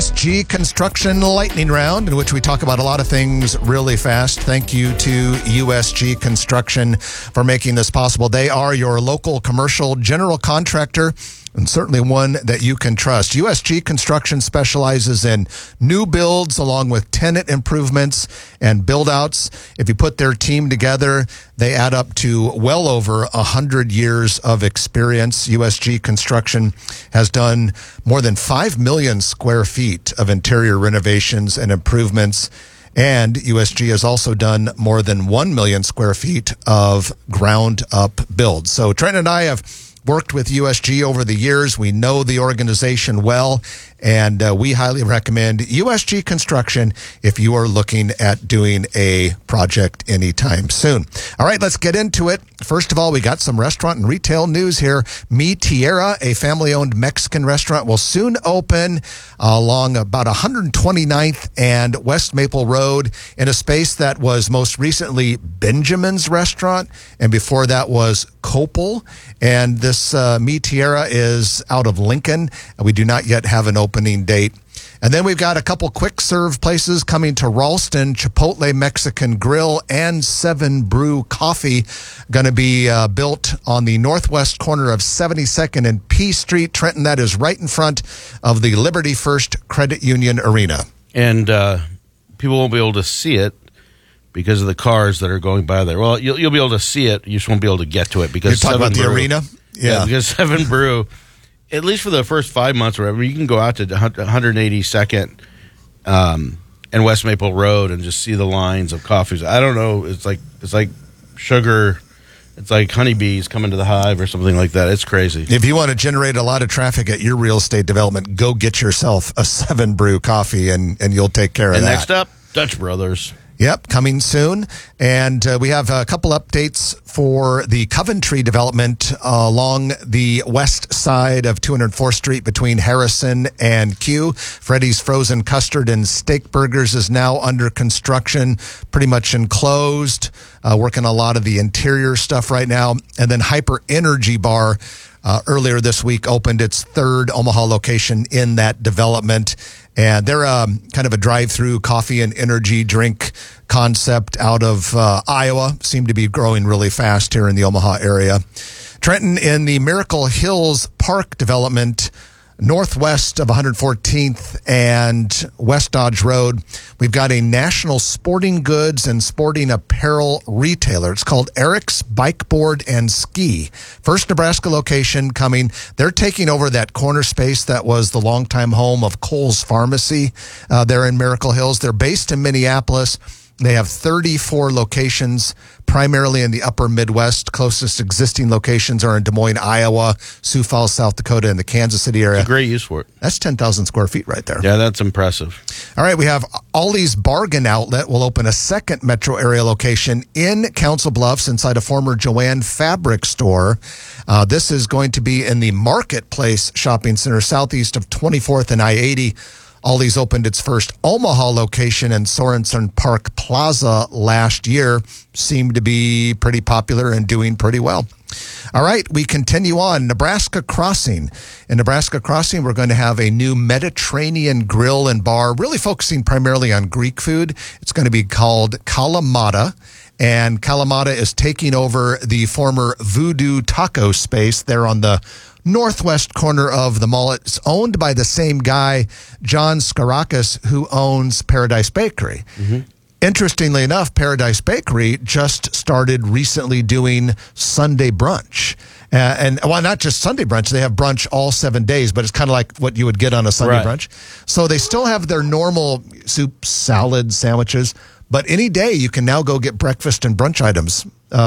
USG Construction Lightning Round, in which we talk about a lot of things really fast. Thank you to USG Construction for making this possible. They are your local commercial general contractor, and certainly one that you can trust. USG Construction specializes in new builds along with tenant improvements and build-outs. If you put their team together, they add up to well over 100 years of experience. USG Construction has done more than 5 million square feet of interior renovations and improvements. And USG has also done more than 1 million square feet of ground-up builds. So Trent and I have worked with USG over the years. We know the organization well, and we highly recommend USG Construction if you are looking at doing a project anytime soon. All right, let's get into it. First of all, we got some restaurant and retail news here. Mi Tierra, a family-owned Mexican restaurant, will soon open along about 129th and West Maple Road in a space that was most recently Benjamin's Restaurant, and before that was Copel. And this Mi Tierra is out of Lincoln. We do not yet have an opening date. And then we've got a couple quick serve places coming to Ralston, Chipotle Mexican Grill and 7 Brew Coffee, going to be built on the northwest corner of 72nd and P Street. Trenton, that is right in front of the Liberty First Credit Union Arena. And people won't be able to see it because of the cars that are going by there. Well, you'll be able to see it. You just won't be able to get to it because you're talking about the arena? Yeah, because 7 Brew, at least for the first 5 months or whatever, you can go out to 182nd and West Maple Road and just see the lines of coffees. I don't know. It's like sugar. It's like honeybees coming to the hive or something like that. It's crazy. If you want to generate a lot of traffic at your real estate development, go get yourself a 7 Brew Coffee and you'll take care of that. And next up, Dutch Brothers. Yep, coming soon. And we have a couple updates for the Coventry development along the west side of 204th Street between Harrison and Q. Freddy's Frozen Custard and Steak Burgers is now under construction, pretty much enclosed, working a lot of the interior stuff right now. And then Hyper Energy Bar earlier this week opened its third Omaha location in that development. And they're kind of a drive-through coffee and energy drink concept out of Iowa. Seem to be growing really fast here in the Omaha area. Trenton, in the Miracle Hills Park development, northwest of 114th and West Dodge Road, we've got a national sporting goods and sporting apparel retailer. It's called Eric's Bikeboard and Ski. First Nebraska location coming. They're taking over that corner space that was the longtime home of Kohl's Pharmacy there in Miracle Hills. They're based in Minneapolis. They have 34 locations, primarily in the upper Midwest. Closest existing locations are in Des Moines, Iowa, Sioux Falls, South Dakota, and the Kansas City area. It's a great use for it. That's 10,000 square feet right there. Yeah, that's impressive. All right, we have Ollie's Bargain Outlet will open a second metro area location in Council Bluffs inside a former Joanne fabric store. This is going to be in the Marketplace Shopping Center, southeast of 24th and I-80. Ollie's opened its first Omaha location in Sorensen Park Plaza last year. Seemed to be pretty popular and doing pretty well. All right, we continue on. Nebraska Crossing. In Nebraska Crossing, we're going to have a new Mediterranean grill and bar, really focusing primarily on Greek food. It's going to be called Kalamata. And Kalamata is taking over the former Voodoo Taco space there on the northwest corner of the mall. It's owned by the same guy, John Skarakis, who owns Paradise Bakery. Mm-hmm. Interestingly enough, Paradise Bakery just started recently doing Sunday brunch. And well, not just Sunday brunch. They have brunch all 7 days, but it's kind of like what you would get on a Sunday brunch. So they still have their normal soup, salad, sandwiches, but any day you can now go get breakfast and brunch items.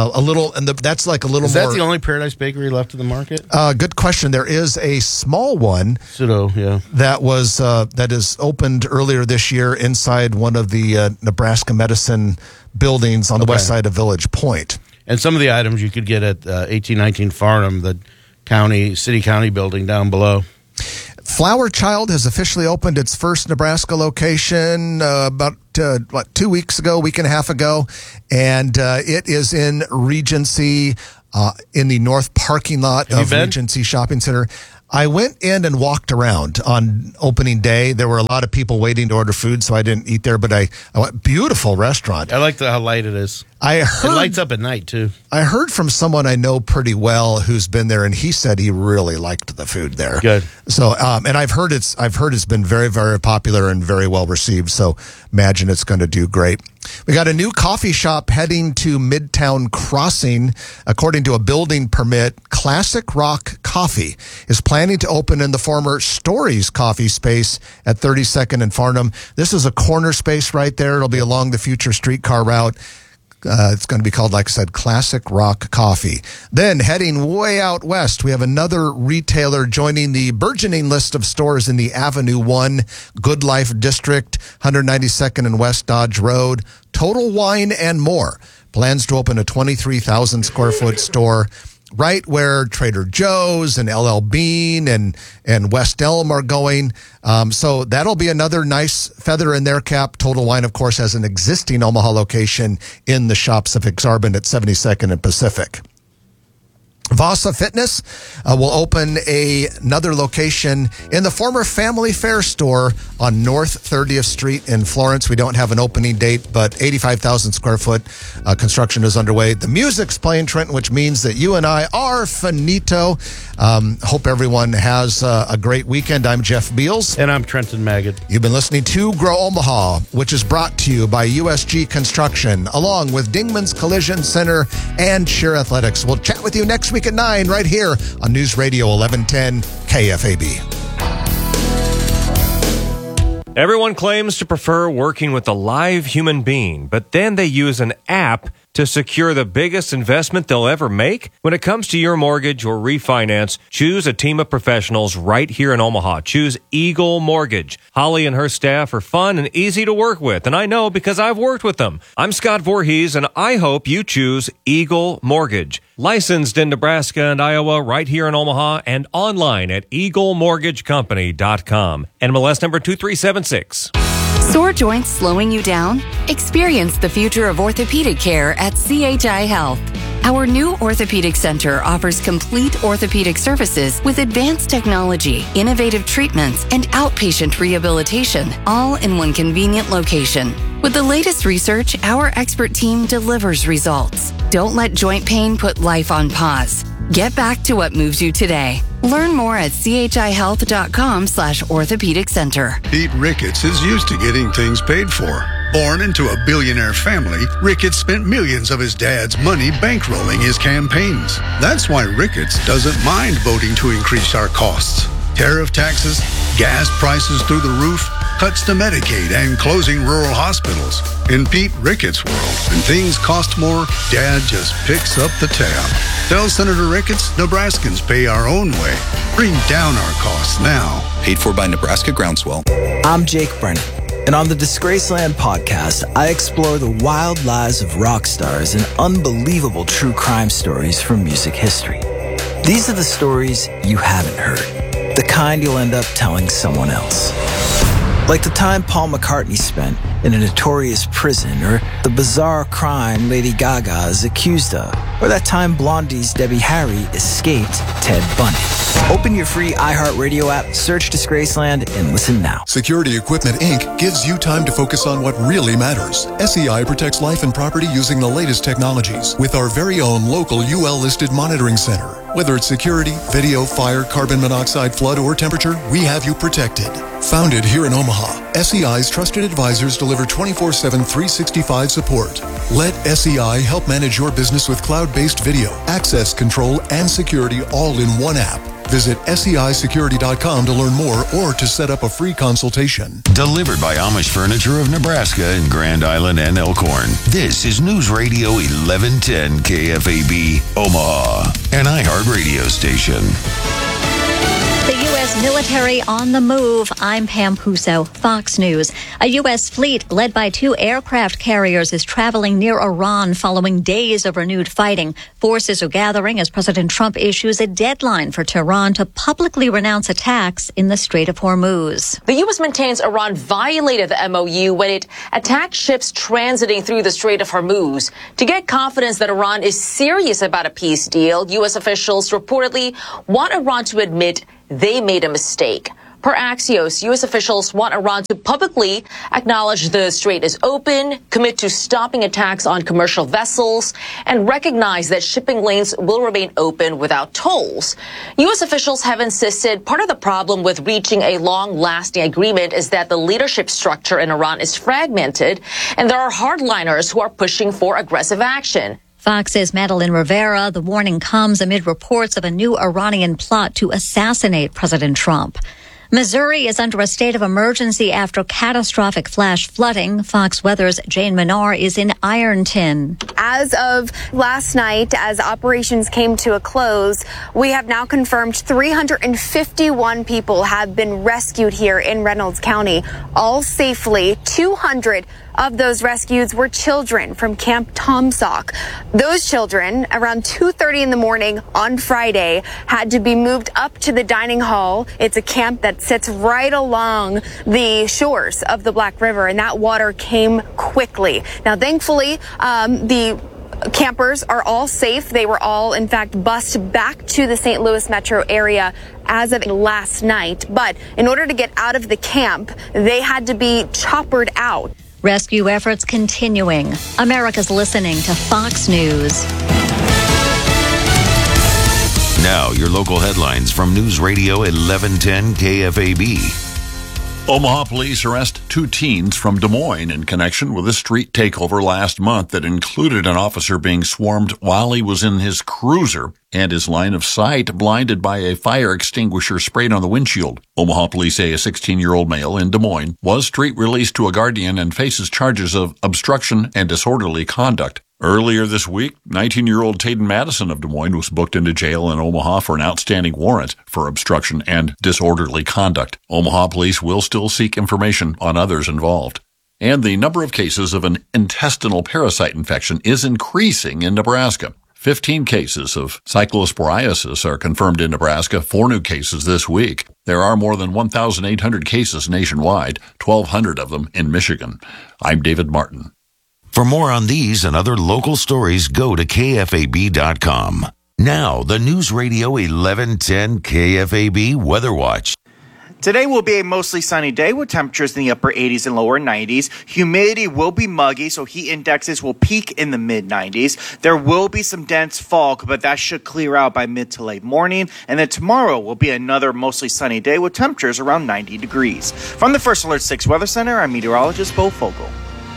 That's like a little more. Is that the only Paradise Bakery left in the market? Good question. There is a small one. Yeah. That is opened earlier this year inside one of the Nebraska Medicine buildings on the west side of Village Point. And some of the items you could get at 1819 Farnham, the city-county building down below. Flower Child has officially opened its first Nebraska location about 2 weeks ago, week and a half ago, and it is in Regency in the north parking lot of Regency Shopping Center. I went in and walked around on opening day. There were a lot of people waiting to order food, so I didn't eat there, but I went, beautiful restaurant. I like how light it is. It lights up at night, too. I heard from someone I know pretty well who's been there, and he said he really liked the food there. Good. So, and I've heard it's been very, very popular and very well received. So, imagine it's going to do great. We got a new coffee shop heading to Midtown Crossing. According to a building permit, Classic Rock Coffee is planning to open in the former Stories coffee space at 32nd and Farnham. This is a corner space right there. It'll be along the future streetcar route. It's going to be called, like I said, Classic Rock Coffee. Then heading way out west, we have another retailer joining the burgeoning list of stores in the Avenue 1 Good Life District, 192nd and West Dodge Road. Total Wine and More plans to open a 23,000 square foot store right where Trader Joe's and LL Bean and West Elm are going. So that'll be another nice feather in their cap. Total Wine, of course, has an existing Omaha location in the Shops of Exarban at 72nd and Pacific. Vasa Fitness will open another location in the former Family Fair store on North 30th Street in Florence. We don't have an opening date, but 85,000 square foot construction is underway. The music's playing, Trenton, which means that you and I are finito. Hope everyone has a great weekend. I'm Jeff Beals. And I'm Trenton Magid. You've been listening to Grow Omaha, which is brought to you by USG Construction, along with Dingman's Collision Center and Sheer Athletics. We'll chat with you next week at 9 right here on News Radio 1110 KFAB. Everyone claims to prefer working with a live human being, but then they use an app to secure the biggest investment they'll ever make? When it comes to your mortgage or refinance, choose a team of professionals right here in Omaha. Choose Eagle Mortgage. Holly and her staff are fun and easy to work with, and I know because I've worked with them. I'm Scott Voorhees, and I hope you choose Eagle Mortgage. Licensed in Nebraska and Iowa, right here in Omaha, and online at eaglemortgagecompany.com. NMLS number 2376. Sore joints slowing you down? Experience the future of orthopedic care at CHI Health. Our new orthopedic center offers complete orthopedic services with advanced technology, innovative treatments, and outpatient rehabilitation, all in one convenient location. With the latest research, our expert team delivers results. Don't let joint pain put life on pause. Get back to what moves you today. Learn more at chihealth.com/orthopedic center. Pete Ricketts is used to getting things paid for. Born into a billionaire family, Ricketts spent millions of his dad's money bankrolling his campaigns. That's why Ricketts doesn't mind voting to increase our costs. Tariff taxes, gas prices through the roof, cuts to Medicaid, and closing rural hospitals. In Pete Ricketts' world, when things cost more, Dad just picks up the tab. Tell Senator Ricketts, Nebraskans pay our own way. Bring down our costs now. Paid for by Nebraska Groundswell. I'm Jake Brennan, and on the Disgraceland podcast, I explore the wild lives of rock stars and unbelievable true crime stories from music history. These are the stories you haven't heard, the kind you'll end up telling someone else. Like the time Paul McCartney spent in a notorious prison, or the bizarre crime Lady Gaga is accused of, or that time Blondie's Debbie Harry escaped Ted Bundy. Open your free iHeartRadio app, search Disgraceland, and listen now. Security Equipment Inc. gives you time to focus on what really matters. SEI protects life and property using the latest technologies with our very own local UL-listed monitoring center. Whether it's security, video, fire, carbon monoxide, flood, or temperature, we have you protected. Founded here in Omaha, SEI's trusted advisors deliver 24/7, 365 support. Let SEI help manage your business with cloud-based video, access control, and security all in one app. Visit seisecurity.com to learn more or to set up a free consultation. Delivered by Amish Furniture of Nebraska in Grand Island and Elkhorn. This is News Radio 1110 KFAB, Omaha, an iHeart radio station. The U.S. military on the move. I'm Pam Puso, Fox News. A U.S. fleet led by 2 aircraft carriers is traveling near Iran following days of renewed fighting. Forces are gathering as President Trump issues a deadline for Tehran to publicly renounce attacks in the Strait of Hormuz. The U.S. maintains Iran violated the MOU when it attacked ships transiting through the Strait of Hormuz. To get confidence that Iran is serious about a peace deal, U.S. officials reportedly want Iran to admit they made a mistake. Per Axios, U.S. officials want Iran to publicly acknowledge the strait is open, commit to stopping attacks on commercial vessels, and recognize that shipping lanes will remain open without tolls. U.S. officials have insisted part of the problem with reaching a long-lasting agreement is that the leadership structure in Iran is fragmented, and there are hardliners who are pushing for aggressive action. Fox's Madeline Rivera. The warning comes amid reports of a new Iranian plot to assassinate President Trump. Missouri is under a state of emergency after catastrophic flash flooding. Fox Weather's Jane Menard is in Ironton. As of last night, as operations came to a close, we have now confirmed 351 people have been rescued here in Reynolds County, all safely. 200 of those rescues were children from Camp Tomsock. Those children, around 2:30 in the morning on Friday, had to be moved up to the dining hall. It's a camp that sits right along the shores of the Black River, and that water came quickly. Now, thankfully, the campers are all safe. They were all, in fact, bused back to the St. Louis metro area as of last night. But in order to get out of the camp, they had to be choppered out. Rescue efforts continuing. America's listening to Fox News. Now, your local headlines from News Radio 1110 KFAB. Omaha police arrest 2 teens from Des Moines in connection with a street takeover last month that included an officer being swarmed while he was in his cruiser and his line of sight blinded by a fire extinguisher sprayed on the windshield. Omaha police say a 16-year-old male in Des Moines was street released to a guardian and faces charges of obstruction and disorderly conduct. Earlier this week, 19-year-old Taden Madison of Des Moines was booked into jail in Omaha for an outstanding warrant for obstruction and disorderly conduct. Omaha police will still seek information on others involved. And the number of cases of an intestinal parasite infection is increasing in Nebraska. 15 cases of cyclosporiasis are confirmed in Nebraska, 4 new cases this week. There are more than 1,800 cases nationwide, 1,200 of them in Michigan. I'm David Martin. For more on these and other local stories, go to KFAB.com. Now, the News Radio 1110 KFAB Weather Watch. Today will be a mostly sunny day with temperatures in the upper 80s and lower 90s. Humidity will be muggy, so heat indexes will peak in the mid-90s. There will be some dense fog, but that should clear out by mid to late morning. And then tomorrow will be another mostly sunny day with temperatures around 90 degrees. From the First Alert 6 Weather Center, I'm meteorologist Bo Fogel.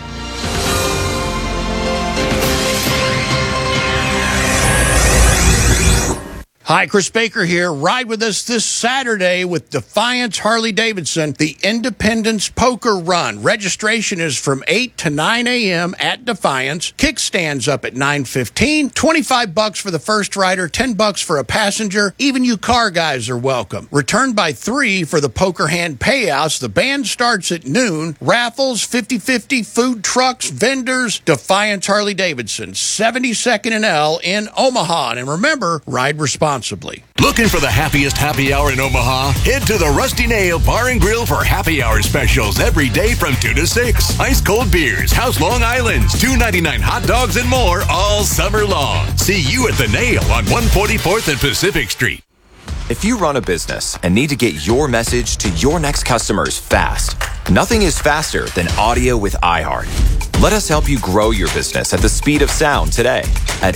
Hi, Chris Baker here. Ride with us this Saturday with Defiance Harley-Davidson, the Independence Poker Run. Registration is from 8 to 9 a.m. at Defiance. Kickstands up at 9:15. $25 for the first rider, $10 for a passenger. Even you car guys are welcome. Return by 3 for the poker hand payouts. The band starts at noon. Raffles, 50-50, food trucks, vendors. Defiance Harley-Davidson, 72nd and L in Omaha. And remember, ride responsibly. Looking for the happiest happy hour in Omaha? Head to the Rusty Nail Bar and Grill for happy hour specials every day from 2 to 6. Ice cold beers, House Long Islands, $2.99 hot dogs, and more all summer long. See you at the Nail on 144th and Pacific Street. If you run a business and need to get your message to your next customers fast, nothing is faster than audio with iHeart. Let us help you grow your business at the speed of sound today at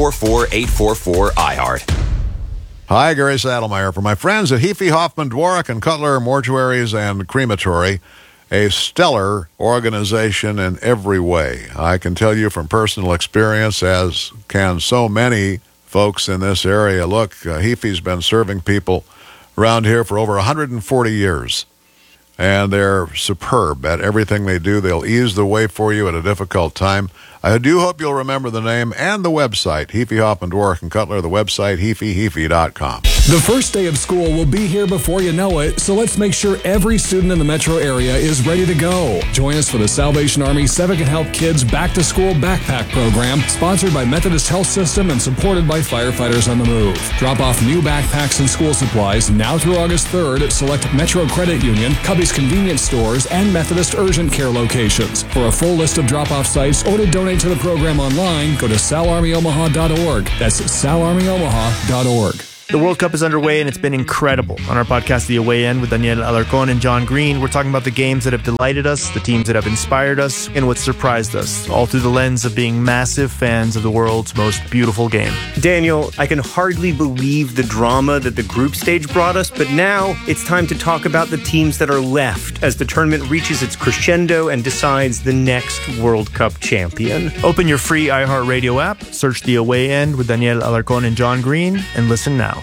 844-844-iHeart. Hi, Gary Saddlemeyer. For my friends at Heafy, Hoffman, Dworak, and Cutler Mortuaries and Crematory, a stellar organization in every way. I can tell you from personal experience, as can so many folks in this area. Look, Heafy's been serving people around here for over 140 years, and they're superb at everything they do. They'll ease the way for you at a difficult time. I do hope you'll remember the name and the website, Heafy, Hoffman, Dworak, and Cutler, the website, heafy.com. The first day of school will be here before you know it, so let's make sure every student in the metro area is ready to go. Join us for the Salvation Army Civic and Health Kids Back to School Backpack Program, sponsored by Methodist Health System and supported by Firefighters on the Move. Drop off new backpacks and school supplies now through August 3rd at select Metro Credit Union, Cubby's Convenience Stores, and Methodist Urgent Care locations. For a full list of drop-off sites or to donate to the program online, go to salarmyomaha.org. That's salarmyomaha.org. The World Cup is underway and it's been incredible. On our podcast, The Away End, with Daniel Alarcón and John Green, we're talking about the games that have delighted us, the teams that have inspired us, and what surprised us, all through the lens of being massive fans of the world's most beautiful game. Daniel, I can hardly believe the drama that the group stage brought us, but now it's time to talk about the teams that are left as the tournament reaches its crescendo and decides the next World Cup champion. Open your free iHeartRadio app, search The Away End with Daniel Alarcón and John Green, and listen now.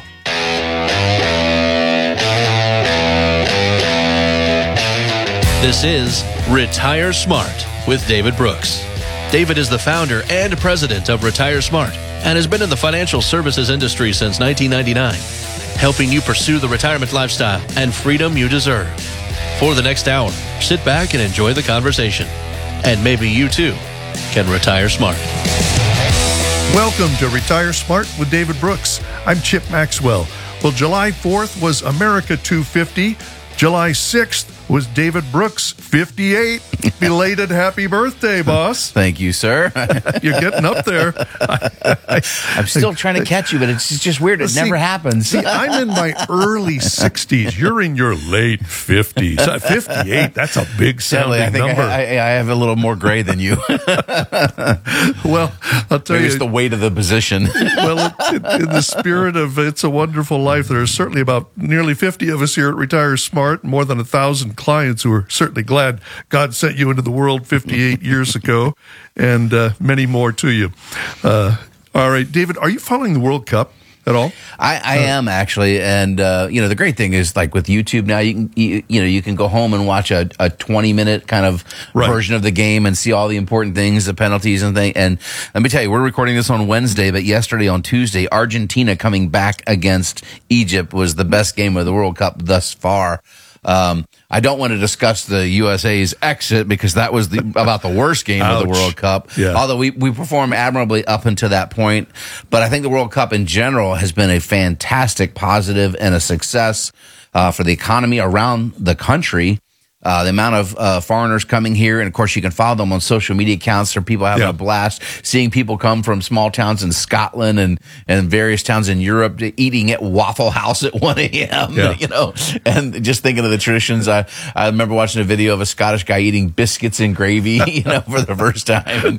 This is Retire Smart with David Brooks. David is the founder and president of Retire Smart and has been in the financial services industry since 1999, helping you pursue the retirement lifestyle and freedom you deserve. For the next hour, sit back and enjoy the conversation. And maybe you too can retire smart. Welcome to Retire Smart with David Brooks. I'm Chip Maxwell. Well, July 4th was America 250. July 6th was David Brooks 58. Belated happy birthday, boss. Thank you, sir. You're getting up there. I'm still trying to catch you, but it's just weird. It never happens. See, I'm in my early 60s. You're in your late 50s. 58, that's a big sounding I think number. I have a little more gray than you. Well, I'll tell Maybe you. it's the weight of the position. Well, in the spirit of It's a Wonderful Life, there are certainly about nearly 50 of us here at Retire Smart, more than 1,000 clients who are certainly glad God sent you into the world 58 years ago, and many more to you. All right, David, are you following the World Cup at all? I am actually, and the great thing is, like with YouTube now, you can go home and watch a 20-minute kind of version of the game and see all the important things, the penalties and things. And let me tell you, we're recording this on Wednesday, but yesterday on Tuesday, Argentina coming back against Egypt was the best game of the World Cup thus far. I don't want to discuss the USA's exit because that was about the worst game of the World Cup. Yeah. Although we performed admirably up until that point. But I think the World Cup in general has been a fantastic positive and a success for the economy around the country. The amount of foreigners coming here, and of course you can follow them on social media accounts. There are people having a blast, seeing people come from small towns in Scotland and various towns in Europe eating at Waffle House at 1 a.m. And just thinking of the traditions. I remember watching a video of a Scottish guy eating biscuits and gravy, for the first time.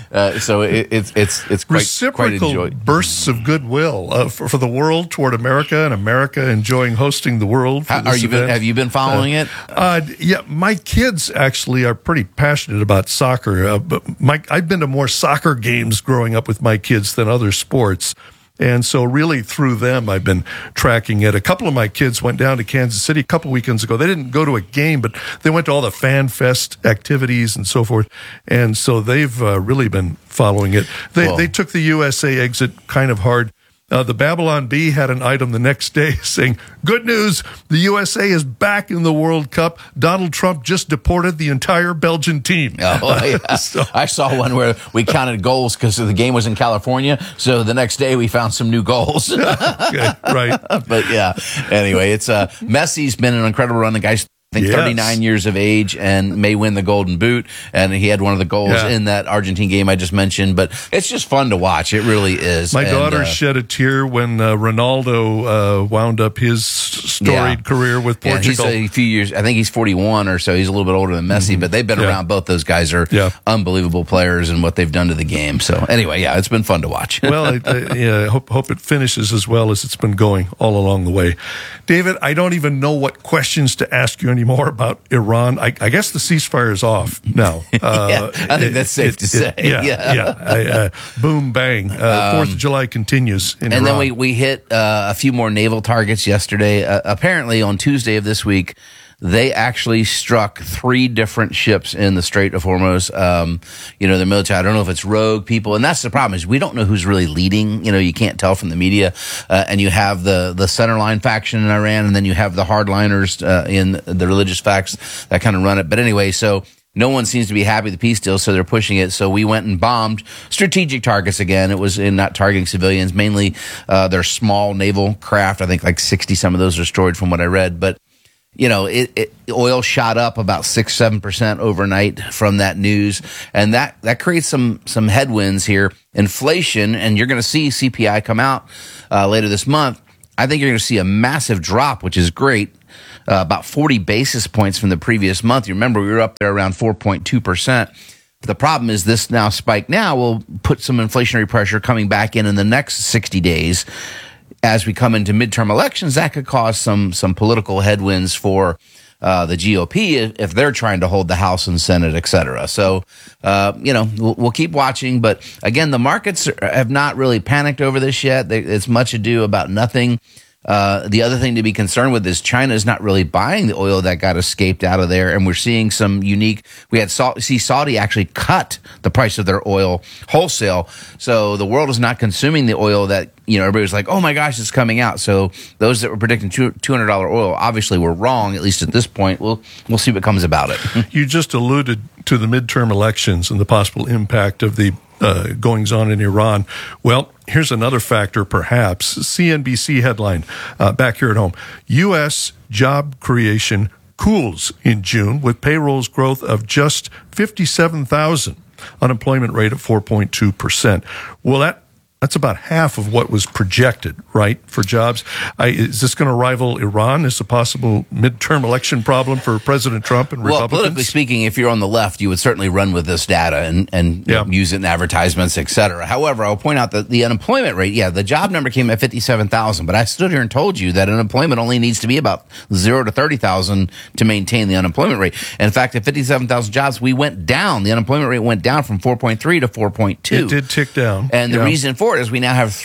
So it's quite reciprocal enjoyable. bursts of goodwill for the world toward America, and America enjoying hosting the world. For this event. Have you been following it? Yeah, my kids actually are pretty passionate about soccer. But I've been to more soccer games growing up with my kids than other sports. And so really through them, I've been tracking it. A couple of my kids went down to Kansas City a couple weekends ago. They didn't go to a game, but they went to all the Fan Fest activities and so forth. And so they've really been following it. They took the USA exit kind of hard. The Babylon Bee had an item the next day saying, "Good news, the USA is back in the World Cup. Donald Trump just deported the entire Belgian team." Oh, yeah. I saw one where we counted goals because the game was in California. So the next day we found some new goals. Okay, right. But yeah, anyway, it's Messi's been an incredible run. The guy's, I think, 39 years of age and may win the Golden Boot. And he had one of the goals in that Argentine game I just mentioned. But it's just fun to watch. It really is. My daughter shed a tear when Ronaldo wound up his storied career with Portugal. He's a few years. I think he's 41 or so. He's a little bit older than Messi, but they've been around. Both those guys are unbelievable players and what they've done to the game. So anyway, it's been fun to watch. Well, I hope it finishes as well as it's been going all along the way. David, I don't even know what questions to ask you anymore about Iran. I guess the ceasefire is off now. I think that's safe to say. Boom, bang. 4th of July continues in and Iran. then we hit a few more naval targets yesterday. Apparently on Tuesday of this week, they actually struck 3 different ships in the Strait of Hormuz. The military, I don't know if it's rogue people. And that's the problem, is we don't know who's really leading. You can't tell from the media. And you have the centerline faction in Iran, and then you have the hardliners in the religious facts that kind of run it. But anyway, so no one seems to be happy with the peace deal, so they're pushing it. So we went and bombed strategic targets again. It was in not targeting civilians, mainly their small naval craft. I think like 60 some of those are destroyed from what I read. But oil shot up about 6-7% overnight from that news, and that creates some headwinds here. Inflation, and you're going to see CPI come out later this month, I think you're going to see a massive drop, which is great. About 40 basis points from the previous month. You remember we were up there around 4.2%. The problem is this now spike now will put some inflationary pressure coming back in the next 60 days. As we come into midterm elections, that could cause some political headwinds for the GOP if they're trying to hold the House and Senate, et cetera. So, we'll keep watching. But again, the markets have not really panicked over this yet. It's much ado about nothing. The other thing to be concerned with is China is not really buying the oil that got escaped out of there, and we're seeing some unique. We had Saudi actually cut the price of their oil wholesale, so the world is not consuming the oil that everybody was like, oh my gosh, it's coming out. So those that were predicting $200 oil obviously were wrong, at least at this point. We'll see what comes about it. You just alluded to the midterm elections and the possible impact of the goings on in Iran. Well, here's another factor, perhaps. CNBC headline back here at home. U.S. job creation cools in June with payrolls growth of just 57,000, unemployment rate of 4.2%. Well, that's about half of what was projected, right, for jobs. Is this going to rival Iran as a possible midterm election problem for President Trump and Republicans? Well, politically speaking, if you're on the left, you would certainly run with this data and use it in advertisements, et cetera. However, I'll point out that the unemployment rate, the job number came at 57,000, but I stood here and told you that unemployment only needs to be about 0 to 30,000 to maintain the unemployment rate. And in fact, at 57,000 jobs, we went down. The unemployment rate went down from 4.3 to 4.2. It did tick down. And the reason for it is we now have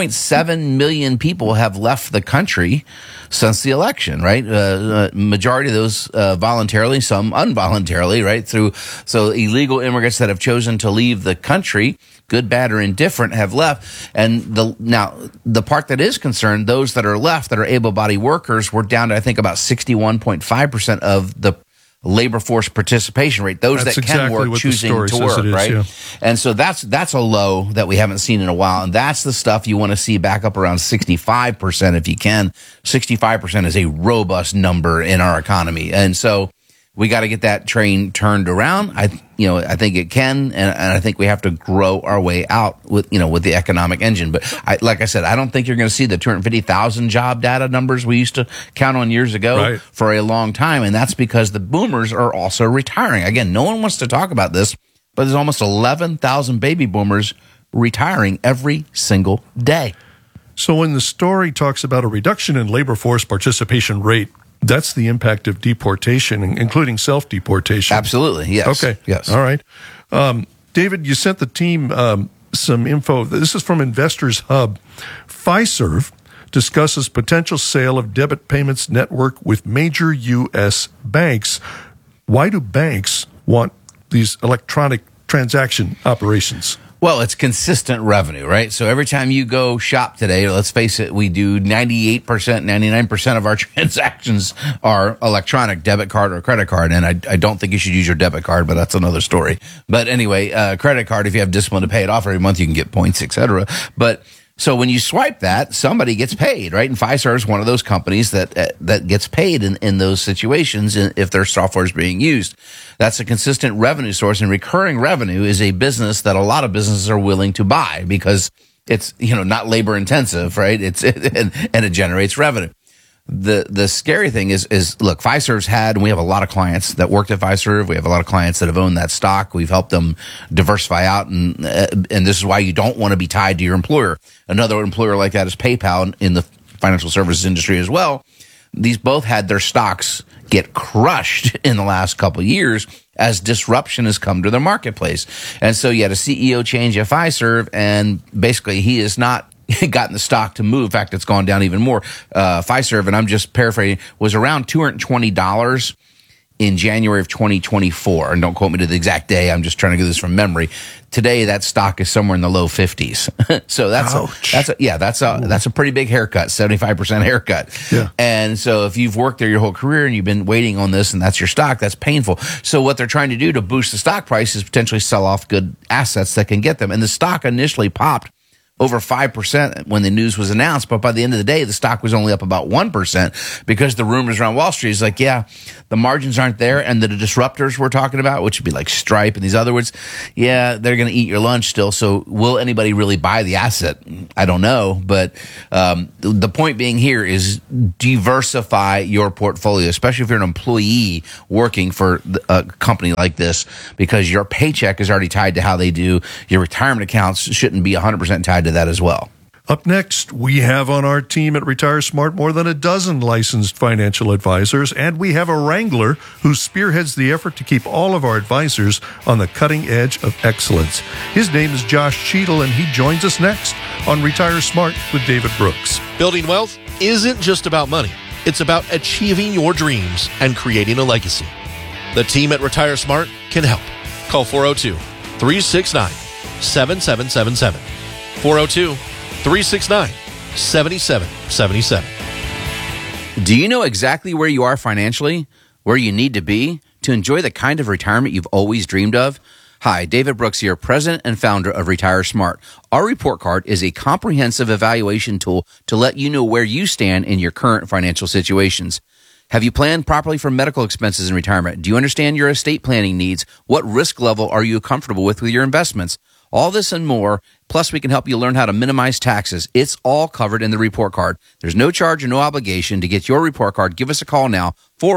3.7 million people have left the country since the election, right? Majority of those voluntarily, some involuntarily, right? So illegal immigrants that have chosen to leave the country, good, bad, or indifferent, have left. And the part that is concerned, those that are left that are able-bodied workers, were down to, I think, about 61.5% of the labor force participation rate, those that can work choosing to work, right? Yeah. And so that's a low that we haven't seen in a while. And that's the stuff you want to see back up around 65% if you can. 65% is a robust number in our economy. And so we got to get that train turned around. I think it can, and I think we have to grow our way out with the economic engine. But like I said, I don't think you're going to see the 250,000 job data numbers we used to count on years ago for a long time, and that's because the boomers are also retiring. Again, no one wants to talk about this, but there's almost 11,000 baby boomers retiring every single day. So when the story talks about a reduction in labor force participation rate, that's the impact of deportation, including self-deportation. Absolutely, yes. Okay, yes. All right. David, you sent the team some info. This is from Investors Hub. Fiserv discusses potential sale of debit payments network with major U.S. banks. Why do banks want these electronic transaction operations? Well, it's consistent revenue, right? So every time you go shop today, let's face it, we do 98%, 99% of our transactions are electronic, debit card or credit card. And I don't think you should use your debit card, but that's another story. But anyway, credit card, if you have discipline to pay it off every month, you can get points, et cetera. But so when you swipe that, somebody gets paid, right? And Fiserv is one of those companies that gets paid in those situations if their software is being used. That's a consistent revenue source, and recurring revenue is a business that a lot of businesses are willing to buy because it's not labor intensive, right? And it generates revenue. The scary thing is look, Fiserv's we have a lot of clients that worked at Fiserv. We have a lot of clients that have owned that stock. We've helped them diversify out, and this is why you don't want to be tied to your employer. Another employer like that is PayPal in the financial services industry as well. These both had their stocks get crushed in the last couple of years as disruption has come to their marketplace. And so you had a CEO change at Fiserv, and basically he has not gotten the stock to move. In fact, it's gone down even more. Fiserv, and I'm just paraphrasing, was around $220 in January of 2024. And don't quote me to the exact day. I'm just trying to get this from memory. Today, that stock is somewhere in the low 50s. So that's a pretty big haircut, 75% haircut. Yeah. And so if you've worked there your whole career and you've been waiting on this and that's your stock, that's painful. So what they're trying to do to boost the stock price is potentially sell off good assets that can get them. And the stock initially popped over 5% when the news was announced. But by the end of the day, the stock was only up about 1% because the rumors around Wall Street is like, yeah, the margins aren't there. And the disruptors we're talking about, which would be like Stripe and these other words, yeah, they're going to eat your lunch still. So will anybody really buy the asset? I don't know. But the point being here is diversify your portfolio, especially if you're an employee working for a company like this, because your paycheck is already tied to how they do. Your retirement accounts shouldn't be 100% tied to that as well. Up next, we have on our team at Retire Smart more than a dozen licensed financial advisors, and we have a wrangler who spearheads the effort to keep all of our advisors on the cutting edge of excellence. His name is Josh Cheadle, and he joins us next on Retire Smart with David Brooks. Building wealth isn't just about money. It's about achieving your dreams and creating a legacy. The team at Retire Smart can help. Call 402-369-7777. 402-369-7777. Do you know exactly where you are financially, where you need to be to enjoy the kind of retirement you've always dreamed of? Hi, David Brooks here, president and founder of Retire Smart. Our report card is a comprehensive evaluation tool to let you know where you stand in your current financial situations. Have you planned properly for medical expenses in retirement? Do you understand your estate planning needs? What risk level are you comfortable with your investments? All this and more, plus we can help you learn how to minimize taxes. It's all covered in the report card. There's no charge or no obligation to get your report card. Give us a call now,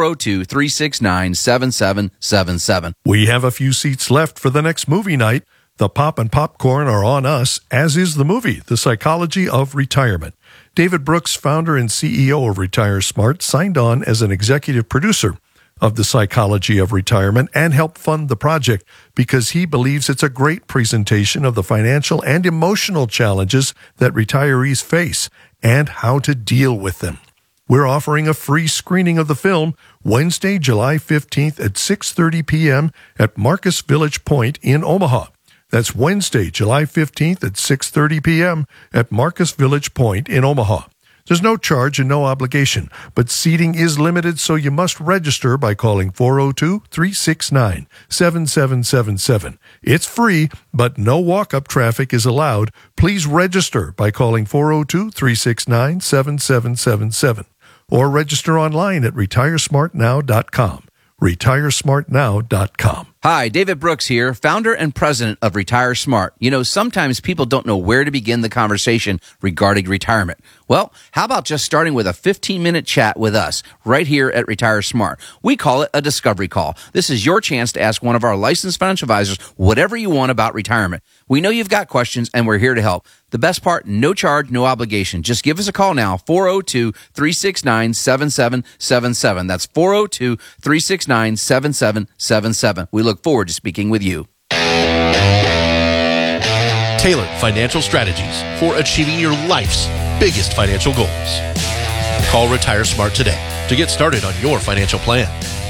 402-369-7777. We have a few seats left for the next movie night. The pop and popcorn are on us, as is the movie, The Psychology of Retirement. David Brooks, founder and CEO of Retire Smart, signed on as an executive producer of The Psychology of Retirement and helped fund the project because he believes it's a great presentation of the financial and emotional challenges that retirees face and how to deal with them. We're offering a free screening of the film Wednesday, July 15th at 6:30 p.m. at Marcus Village Point in Omaha. That's Wednesday, July 15th at 6:30 p.m. at Marcus Village Point in Omaha. There's no charge and no obligation, but seating is limited, so you must register by calling 402-369-7777. It's free, but no walk-up traffic is allowed. Please register by calling 402-369-7777 or register online at retiresmartnow.com. retiresmartnow.com. Hi, David Brooks here, founder and president of Retire Smart. You know, sometimes people don't know where to begin the conversation regarding retirement. Well, how about just starting with a 15-minute chat with us right here at Retire Smart? We call it a discovery call. This is your chance to ask one of our licensed financial advisors whatever you want about retirement. We know you've got questions, and we're here to help. The best part, no charge, no obligation. Just give us a call now, 402-369-7777. That's 402-369-7777. We look forward to speaking with you. Tailored financial strategies for achieving your life's biggest financial goals. Call Retire Smart today to get started on your financial plan.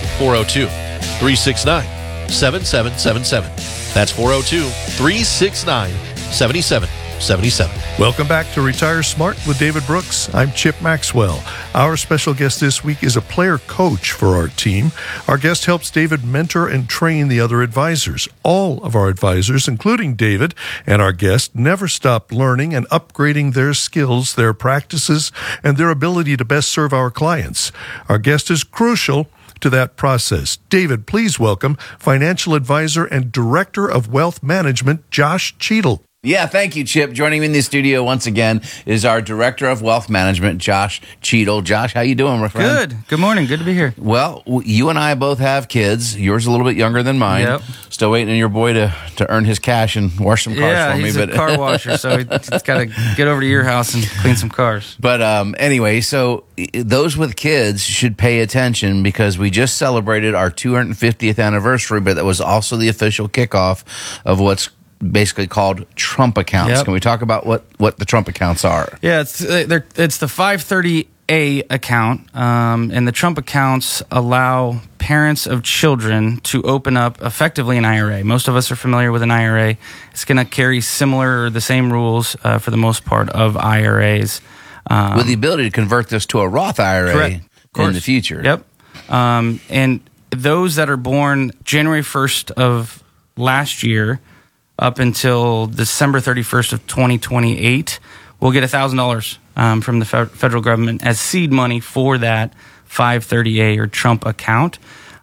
402-369-7777. That's 402-369-7777. Welcome back to Retire Smart with David Brooks. I'm Chip Maxwell. Our special guest this week is a player coach for our team. Our guest helps David mentor and train the other advisors. All of our advisors, including David and our guest, never stop learning and upgrading their skills, their practices, and their ability to best serve our clients. Our guest is crucial to that process. David, please welcome financial advisor and director of wealth management, Josh Cheadle. Yeah, thank you, Chip. Joining me in the studio once again is our Director of Wealth Management, Josh Cheadle. Josh, how you doing, my friend? Good. Good morning. Good to be here. Well, you and I both have kids. Yours a little bit younger than mine. Yep. Still waiting on your boy to earn his cash and wash some cars for me. He's a car washer, so he's got to get over to your house and clean some cars. But anyway, so those with kids should pay attention because we just celebrated our 250th anniversary, but that was also the official kickoff of what's basically called Trump accounts. Yep. Can we talk about what the Trump accounts are? Yeah, it's the 530A account, and the Trump accounts allow parents of children to open up effectively an IRA. Most of us are familiar with an IRA. It's going to carry similar or the same rules for the most part of IRAs. With the ability to convert this to a Roth IRA in the future. Yep. And those that are born January 1st of last year up until December 31st of 2028 will get $1,000 from the federal government as seed money for that 530A or Trump account.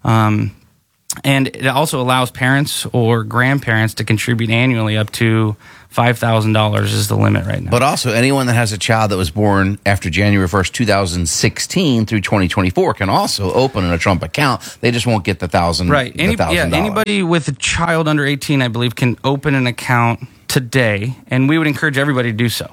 And it also allows parents or grandparents to contribute annually up to $5,000 is the limit right now. But also, anyone that has a child that was born after January 1st, 2016 through 2024 can also open a Trump account. They just won't get the $1,000. Right. Anybody with a child under 18, I believe, can open an account today, and we would encourage everybody to do so.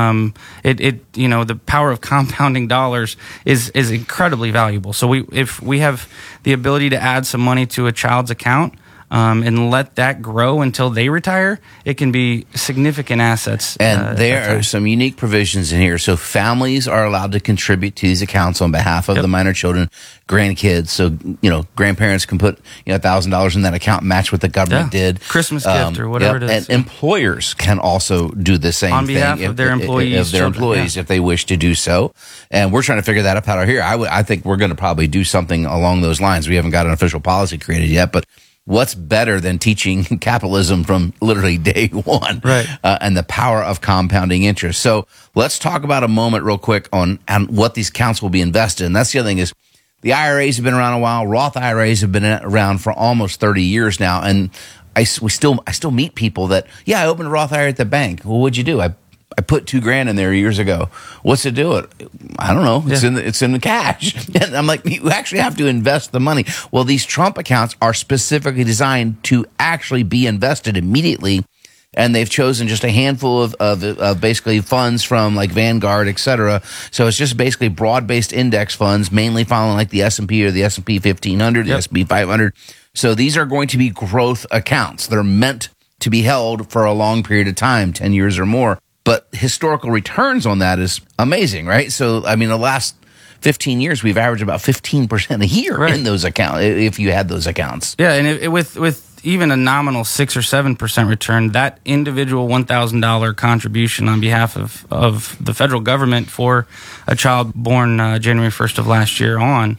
The power of compounding dollars is incredibly valuable. So if we have the ability to add some money to a child's account and let that grow until they retire, it can be significant assets. And there are some unique provisions in here. So families are allowed to contribute to these accounts on behalf of the minor children, grandkids. So, grandparents can put $1,000 in that account, match what the government did. Christmas gift or whatever it is. And employers can also do the same on behalf thing of their employees. If they wish to do so. And we're trying to figure that out here. I think we're going to probably do something along those lines. We haven't got an official policy created yet, but what's better than teaching capitalism from literally day one, right? And the power of compounding interest. So let's talk about a moment real quick on what these accounts will be invested in. That's the other thing is the IRAs have been around a while. Roth IRAs have been around for almost 30 years now. And I still meet people that, I opened a Roth IRA at the bank. Well, what'd you do? I put $2,000 in there years ago. What's it do? I don't know. It's in the cash. And I'm like, you actually have to invest the money. Well, these Trump accounts are specifically designed to actually be invested immediately. And they've chosen just a handful of basically funds from like Vanguard, et cetera. So it's just basically broad-based index funds, mainly following like the S&P or the S&P 1500, the S&P 500. So these are going to be growth accounts. They're meant to be held for a long period of time, 10 years or more. But historical returns on that is amazing, right? So, the last 15 years, we've averaged about 15% a year in those accounts, if you had those accounts. Yeah, and with even a nominal 6 or 7% return, that individual $1,000 contribution on behalf of the federal government for a child born January 1st of last year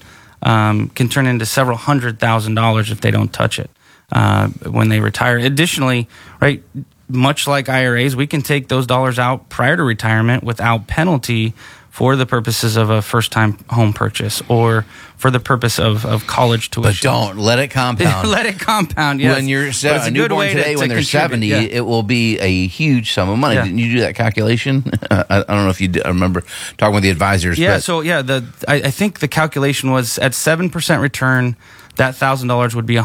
can turn into several $100,000 if they don't touch it when they retire. Additionally, right, much like IRAs, we can take those dollars out prior to retirement without penalty for the purposes of a first-time home purchase or for the purpose of college tuition. But don't let it compound. Let it compound, yes. When you're a newborn today, when they're 70, it will be a huge sum of money. Didn't you do that calculation? I don't know if you did. I remember talking with the advisors. Yeah, I think the calculation was at 7% return, that $1,000 would be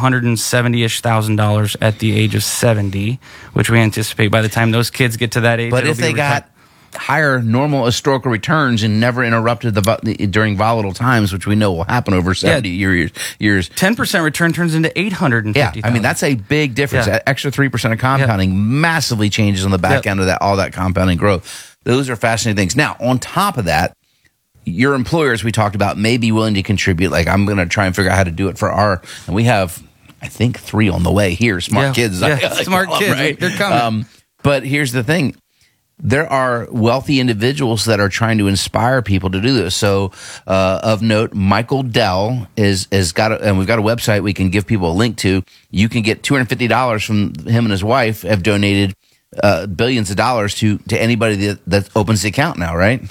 $170,000 at the age of 70, which we anticipate by the time those kids get to that age. But if they got higher normal historical returns and never interrupted during volatile times, which we know will happen over 70 years. 10% return turns into $850,000. Yeah, that's a big difference. That extra 3% of compounding massively changes on the back end of all that compounding growth. Those are fascinating things. Now, on top of that, your employers, we talked about, may be willing to contribute. Like, I'm going to try and figure out how to do it for and we have, I think, 3 on the way here. Smart kids. Smart kids. Right? They're coming. But here's the thing. There are wealthy individuals that are trying to inspire people to do this. So, of note, Michael Dell has got and we've got a website we can give people a link to. You can get $250 from him and his wife have donated billions of dollars to anybody that opens the account now, right?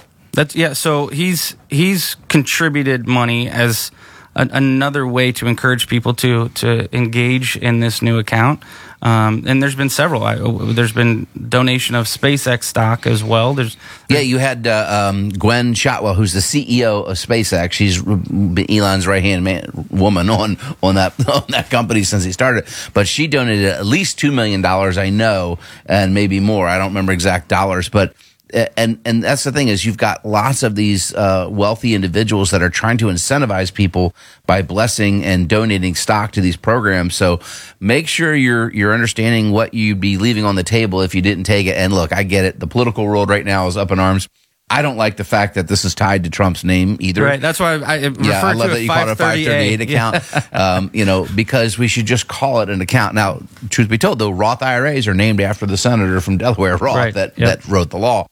So he's contributed money as another way to encourage people to engage in this new account. And there's been several. There's been donation of SpaceX stock as well. You had Gwen Shotwell, who's the CEO of SpaceX. She's Elon's right-hand woman on that company since he started. But she donated at least $2 million, I know, and maybe more. I don't remember exact dollars, but. And that's the thing is you've got lots of these wealthy individuals that are trying to incentivize people by blessing and donating stock to these programs. So make sure you're understanding what you'd be leaving on the table if you didn't take it. And look, I get it. The political world right now is up in arms. I don't like the fact that this is tied to Trump's name either. Right. That's why I refer love to that you call it a 538 account. Because we should just call it an account. Now, truth be told, though, Roth IRAs are named after the senator from Delaware, Roth, that wrote the law.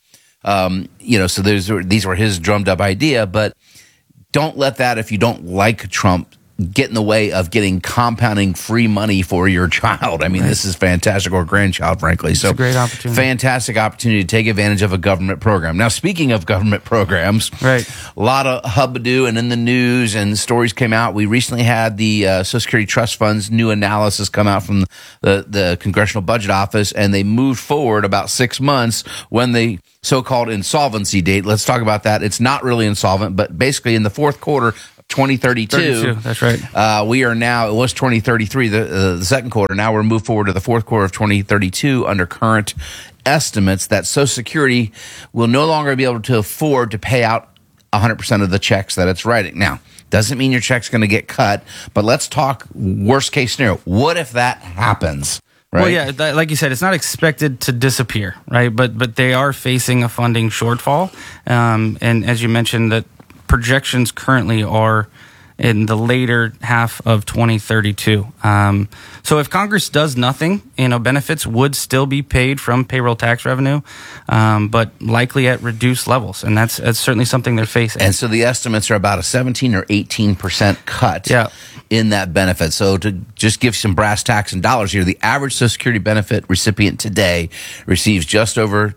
So these were his drummed up idea, but don't let that, if you don't like Trump, get in the way of getting compounding free money for your child. I mean, this is fantastic, or grandchild, frankly. So, it's a great opportunity. Fantastic opportunity to take advantage of a government program. Now, speaking of government programs, right, a lot of hubbub and in the news and stories came out. We recently had the Social Security Trust Fund's new analysis come out from the Congressional Budget Office, and they moved forward about 6 months when the so-called insolvency date. Let's talk about that. It's not really insolvent, but basically in the fourth quarter 2032. That's right. We are now, it was 2033, the second quarter. Now we're moved forward to the fourth quarter of 2032 under current estimates that Social Security will no longer be able to afford to pay out 100% of the checks that it's writing. Now, doesn't mean your check's going to get cut, but let's talk worst case scenario. What if that happens? Right? Well, yeah, like you said, it's not expected to disappear, right? But they are facing a funding shortfall. And as you mentioned, that projections currently are in the later half of 2032. So if Congress does nothing, benefits would still be paid from payroll tax revenue, but likely at reduced levels. And that's certainly something they're facing. And so the estimates are about a 17 or 18% cut in that benefit. So to just give some brass tacks and dollars here, the average Social Security benefit recipient today receives just over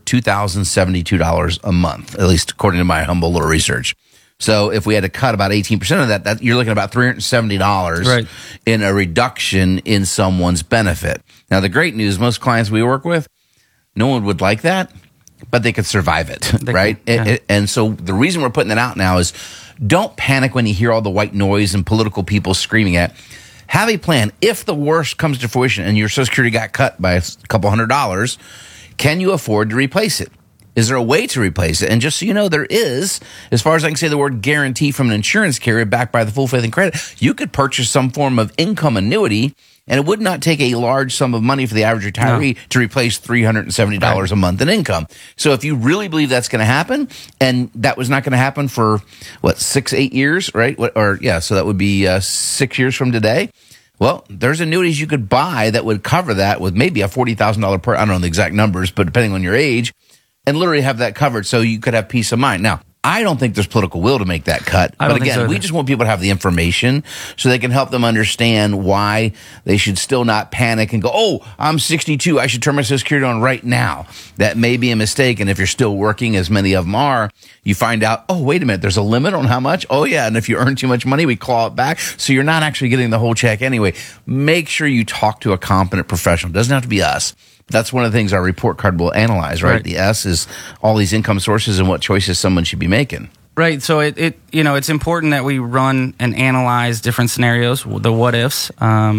$2,072 a month, at least according to my humble little research. So if we had to cut about 18% of that, you're looking at about $370 in a reduction in someone's benefit. Now, the great news, most clients we work with, no one would like that, but they could survive it, right? And so the reason we're putting that out now is don't panic when you hear all the white noise and political people screaming at. Have a plan. If the worst comes to fruition and your Social Security got cut by a couple $100s, can you afford to replace it? Is there a way to replace it? And just so you know, there is, as far as I can say the word guarantee from an insurance carrier backed by the full faith and credit, you could purchase some form of income annuity, and it would not take a large sum of money for the average retiree to replace $370 a month in income. So if you really believe that's going to happen, and that was not going to happen for, 6-8 years, right? So that would be 6 years from today. Well, there's annuities you could buy that would cover that with maybe a $40,000 per, I don't know the exact numbers, but depending on your age, and literally have that covered so you could have peace of mind. Now, I don't think there's political will to make that cut. But again, we just want people to have the information so they can help them understand why they should still not panic and go, oh, I'm 62. I should turn my Social Security on right now. That may be a mistake. And if you're still working, as many of them are, you find out, oh, wait a minute, there's a limit on how much? Oh, yeah. And if you earn too much money, we claw it back. So you're not actually getting the whole check anyway. Make sure you talk to a competent professional. It doesn't have to be us. That's one of the things our report card will analyze, right? The S is all these income sources and what choices someone should be making. Right. So it's important that we run and analyze different scenarios, the what ifs.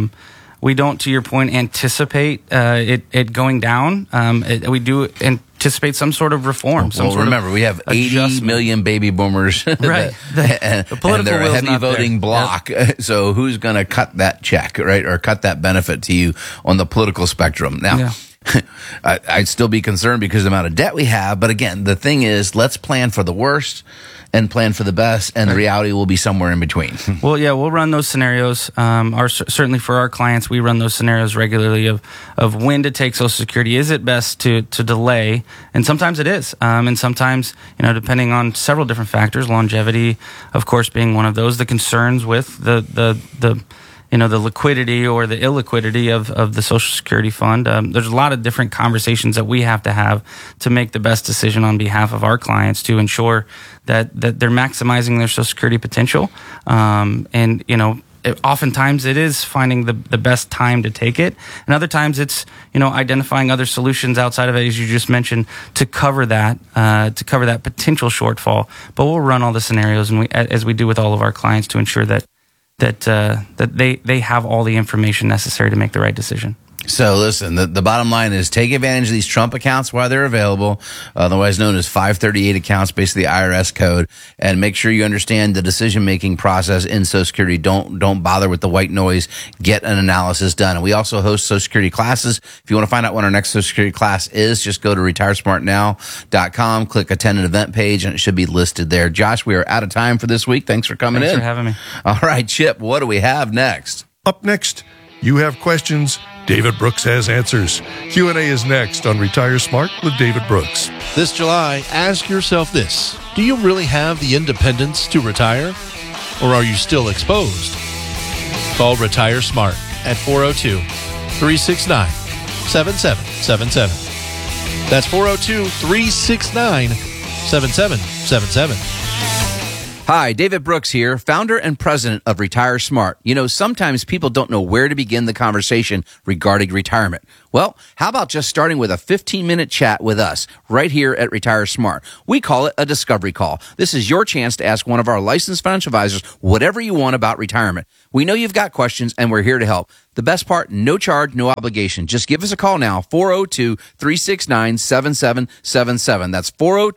We don't, to your point, anticipate it going down. We do anticipate some sort of reform. Remember, we have 80 million baby boomers, right? The political and they're a heavy voting block. Yep. So who's going to cut that check, right, or cut that benefit to you on the political spectrum? Now, I'd still be concerned because of the amount of debt we have. But again, the thing is, let's plan for the worst and plan for the best, and the reality will be somewhere in between. Well, yeah, we'll run those scenarios. Certainly for our clients, we run those scenarios regularly of when to take Social Security. Is it best to delay? And sometimes it is. And sometimes, depending on several different factors, longevity, of course, being one of those, the concerns with the liquidity or the illiquidity of the Social Security fund. There's a lot of different conversations that we have to make the best decision on behalf of our clients to ensure that they're maximizing their Social Security potential. Oftentimes it is finding the best time to take it. And other times it's, identifying other solutions outside of it, as you just mentioned, to cover that potential shortfall. But we'll run all the scenarios as we do with all of our clients to ensure that they have all the information necessary to make the right decision. So listen, the bottom line is take advantage of these Trump accounts while they're available, otherwise known as 538 accounts, basically the IRS code, and make sure you understand the decision-making process in Social Security. Don't bother with the white noise. Get an analysis done. And we also host Social Security classes. If you want to find out when our next Social Security class is, just go to retiresmartnow.com, click attend an event page, and it should be listed there. Josh, we are out of time for this week. Thanks for coming in. Thanks for having me. All right, Chip, what do we have next? Up next, you have questions. David Brooks has answers. Q&A is next on Retire Smart with David Brooks. This July, ask yourself this. Do you really have the independence to retire? Or are you still exposed? Call Retire Smart at 402-369-7777. That's 402-369-7777. Hi, David Brooks here, founder and president of Retire Smart. You know, sometimes people don't know where to begin the conversation regarding retirement. Well, how about just starting with a 15-minute chat with us right here at Retire Smart? We call it a discovery call. This is your chance to ask one of our licensed financial advisors whatever you want about retirement. We know you've got questions, and we're here to help. The best part, no charge, no obligation. Just give us a call now, 402-369-7777. That's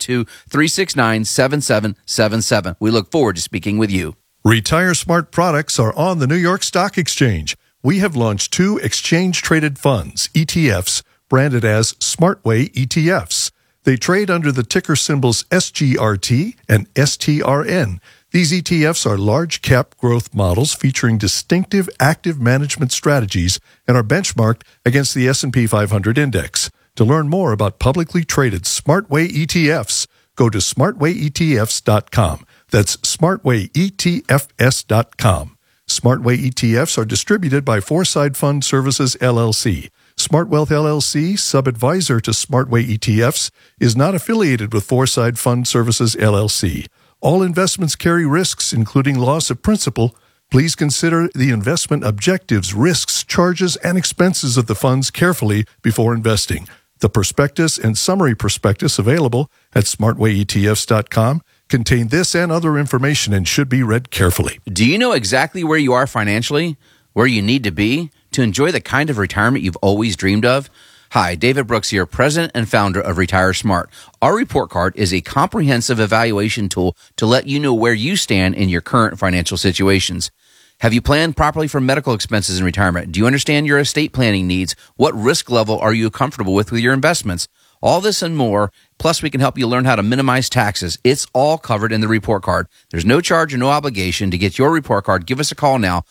402-369-7777. We look forward to speaking with you. Retire Smart products are on the New York Stock Exchange. We have launched 2 exchange-traded funds, ETFs, branded as SmartWay ETFs. They trade under the ticker symbols SGRT and STRN. These ETFs are large-cap growth models featuring distinctive active management strategies and are benchmarked against the S&P 500 index. To learn more about publicly traded SmartWay ETFs, go to smartwayetfs.com. That's smartwayetfs.com. SmartWay ETFs are distributed by Foreside Fund Services, LLC. SmartWealth LLC, sub-advisor to SmartWay ETFs, is not affiliated with Foreside Fund Services, LLC. All investments carry risks, including loss of principal. Please consider the investment objectives, risks, charges, and expenses of the funds carefully before investing. The prospectus and summary prospectus available at smartwayetfs.com contain this and other information and should be read carefully. Do you know exactly where you are financially, where you need to be to enjoy the kind of retirement you've always dreamed of? Hi, David Brooks here, president and founder of Retire Smart. Our report card is a comprehensive evaluation tool to let you know where you stand in your current financial situations. Have you planned properly for medical expenses in retirement? Do you understand your estate planning needs? What risk level are you comfortable with your investments? All this and more, plus we can help you learn how to minimize taxes. It's all covered in the report card. There's no charge or no obligation to get your report card. Give us a call now,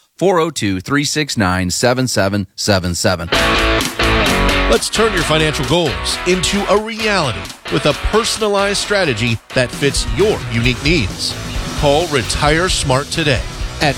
402-369-7777. Let's turn your financial goals into a reality with a personalized strategy that fits your unique needs. Call Retire Smart today at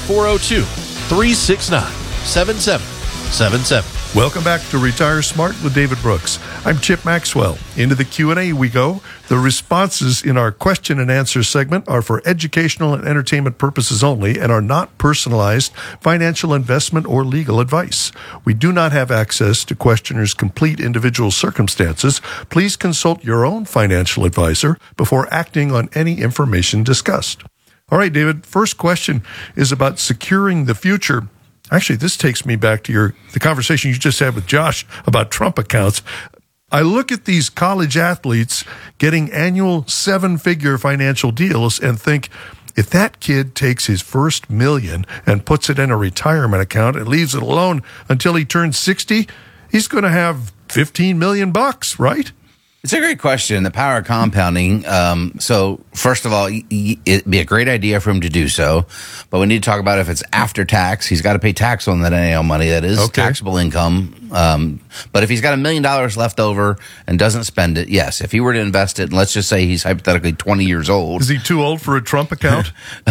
402-369-7777. Welcome back to Retire Smart with David Brooks. I'm Chip Maxwell. Into the Q&A we go. The responses in our question and answer segment are for educational and entertainment purposes only and are not personalized financial investment or legal advice. We do not have access to questioners' complete individual circumstances. Please consult your own financial advisor before acting on any information discussed. All right, David, first question is about securing the future. Actually, this takes me back to the conversation you just had with Josh about Trump accounts. I look at these college athletes getting annual 7-figure financial deals and think, if that kid takes his first $1 million and puts it in a retirement account and leaves it alone until he turns 60, he's going to have $15 million, right? It's a great question, the power of compounding. So first of all, it'd be a great idea for him to do so, but we need to talk about if it's after tax. He's got to pay tax on that NAL money. That is taxable income. But if he's got $1 million left over and doesn't spend it, yes. If he were to invest it, and let's just say he's hypothetically 20 years old. Is he too old for a Trump account?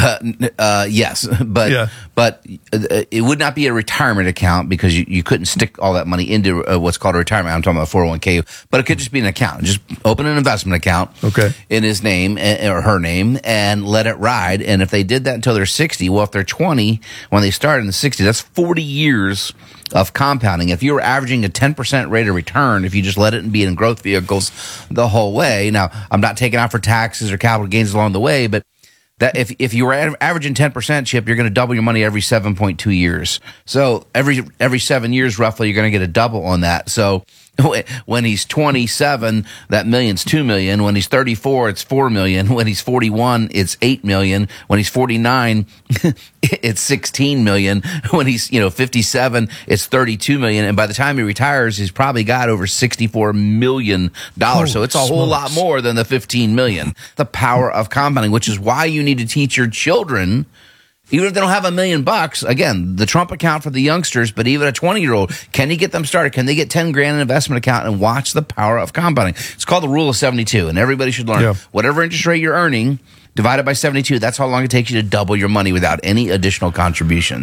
Yes, but it would not be a retirement account because you couldn't stick all that money into what's called a retirement. I'm talking about 401k, but it could just be an account. Just open an investment account in his name or her name and let it ride. And if they did that until they're 60, well, if they're 20, when they start in the 60s, that's 40 years of compounding. If you were averaging a 10% rate of return, if you just let it be in growth vehicles the whole way. Now, I'm not taking out for taxes or capital gains along the way, but that if you were averaging 10%, Chip, you're going to double your money every 7.2 years. So every 7 years, roughly, you're going to get a double on that. So when he's 27, that million's $2 million. When he's 34, it's $4 million. When he's 41, it's $8 million. When he's 49, it's $16 million. When he's 57, it's $32 million. And by the time he retires, he's probably got over $64 million. So it's a whole lot more than the $15 million. The power of compounding, which is why you need to teach your children. Even if they don't have $1 million, again, the Trump account for the youngsters, but even a 20-year-old, can you get them started? Can they get 10 grand in an investment account and watch the power of compounding? It's called the rule of 72, and everybody should learn. Whatever interest rate you're earning, divided by 72, that's how long it takes you to double your money without any additional contributions.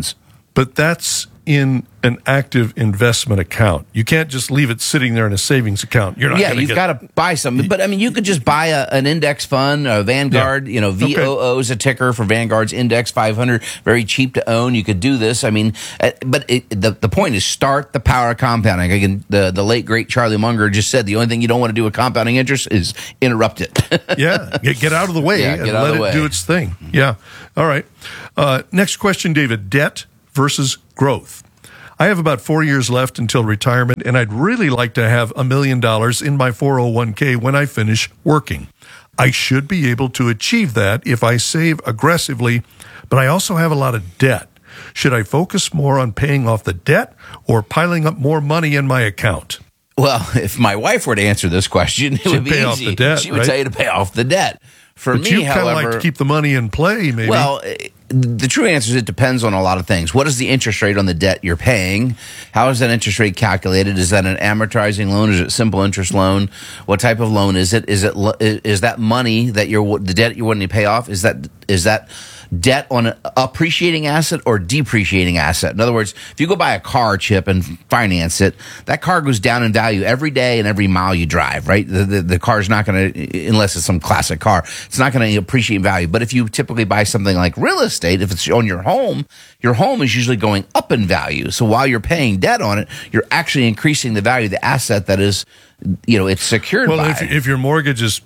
but that's in an active investment account. You can't just leave it sitting there in a savings account. You're not Yeah, going to you've got to buy something. But I mean, you could just buy an index fund, a Vanguard, VOO is a ticker for Vanguard's Index 500, very cheap to own. You could do this. I mean, but the point is start the power of compounding. Again, the late, great Charlie Munger just said the only thing you don't want to do with compounding interest is interrupt it. Yeah, get out of the way and let it do its thing. Yeah. All right. Next question, David. Debt versus growth. I have about 4 years left until retirement, and I'd really like to have $1 million in my 401k when I finish working. I should be able to achieve that if I save aggressively, but I also have a lot of debt. Should I focus more on paying off the debt or piling up more money in my account? Well, if my wife were to answer this question, it would be pay off easy. the debt, She would right? tell you to pay off the debt. For But me, you kind of however, like to keep the money in play, maybe. Well, the true answer is it depends on a lot of things. What is the interest rate on the debt you're paying? How is that interest rate calculated? Is that an amortizing loan? Is it simple interest loan? What type of loan is it? Is that money that the debt you're wanting to pay off? Is that debt on an appreciating asset or depreciating asset? In other words, if you go buy a car, Chip, and finance it, that car goes down in value every day and every mile you drive, right? The car's not going to, unless it's some classic car, it's not going to appreciate in value. But if you typically buy something like real estate, if it's on your home is usually going up in value. So while you're paying debt on it, you're actually increasing the value of the asset that is, it's secured by. Well, if your mortgage is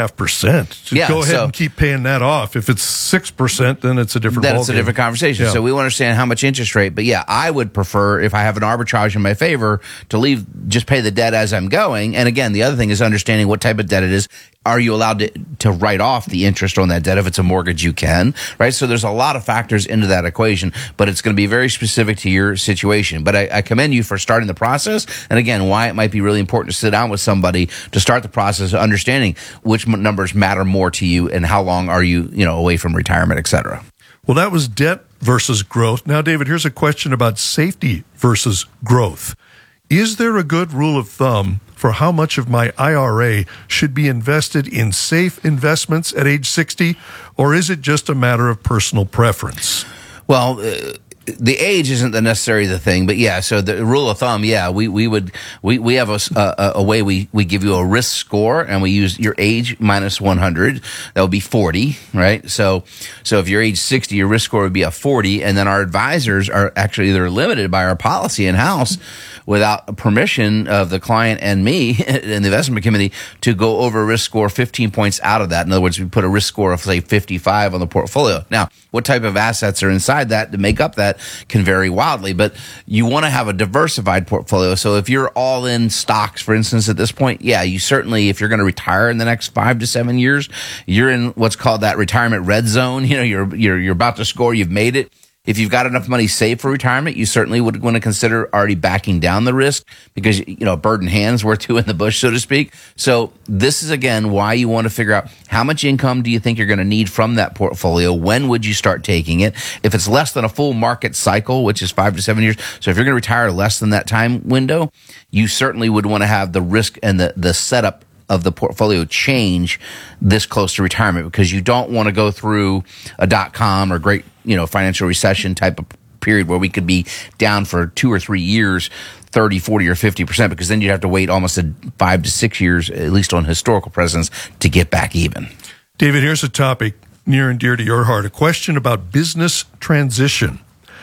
2.5%, go ahead and keep paying that off. If it's 6%, then it's a different Then ballgame. it's a different conversation. Yeah. So we want to understand how much interest rate. But yeah, I would prefer, if I have an arbitrage in my favor, to just pay the debt as I'm going. And again, the other thing is understanding what type of debt it is. Are you allowed to write off the interest on that debt? If it's a mortgage, you can, right? So there's a lot of factors into that equation, but it's going to be very specific to your situation. But I commend you for starting the process. And again, why it might be really important to sit down with somebody to start the process of understanding which numbers matter more to you and how long are you, away from retirement, et cetera. Well, that was debt versus growth. Now, David, here's a question about safety versus growth. Is there a good rule of thumb for how much of my IRA should be invested in safe investments at age 60, or is it just a matter of personal preference? Well, the age isn't necessarily the thing, but yeah. So the rule of thumb, yeah, we have a way we give you a risk score, and we use your age minus 100. That would be 40, right? So if you're age 60, your risk score would be a 40, and then our advisors are actually they're limited by our policy in house without permission of the client and me and the investment committee to go over a risk score 15 points out of that. In other words, we put a risk score of say 55 on the portfolio. Now, what type of assets are inside that to make up that can vary wildly, but you want to have a diversified portfolio. So if you're all in stocks, for instance, at this point, yeah, you certainly, if you're going to retire in the next 5 to 7 years, you're in what's called that retirement red zone. You're about to score, you've made it. If you've got enough money saved for retirement, you certainly would want to consider already backing down the risk because, a bird in hand's worth two in the bush, so to speak. So this is, again, why you want to figure out how much income do you think you're going to need from that portfolio? When would you start taking it? If it's less than a full market cycle, which is 5 to 7 years, so if you're going to retire less than that time window, you certainly would want to have the risk and the setup of the portfolio change this close to retirement because you don't want to go through a .com or great, financial recession type of period where we could be down for 2 or 3 years, 30, 40, or 50%, because then you'd have to wait almost 5 to 6 years, at least on historical precedents, to get back even. David, here's a topic near and dear to your heart, a question about business transition.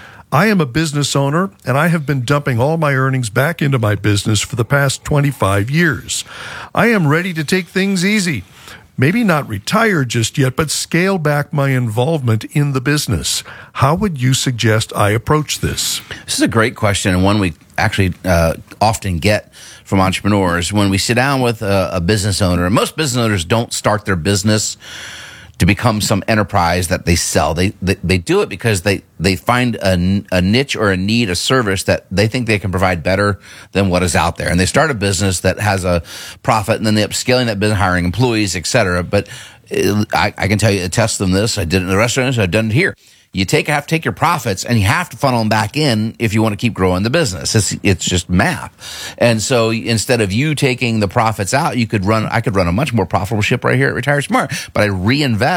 I am a business owner, and I have been dumping all my earnings back into my business for the past 25 years. I am ready to take things easy. Maybe not retire just yet, but scale back my involvement in the business. How would you suggest I approach this? This is a great question, and one we actually often get from entrepreneurs. When we sit down with a business owner, and most business owners don't start their business to become some enterprise that they sell. They do it because they find a niche or a need, a service that they think they can provide better than what is out there. And they start a business that has a profit, and then they end up scaling that business, hiring employees, et cetera. But I can tell you, attest them this. I did it in the restaurants. I've done it here. You have to take your profits and you have to funnel them back in if you want to keep growing the business. It's just math. And so instead of you taking the profits out, I could run a much more profitable ship right here at Retire Smart, but I reinvest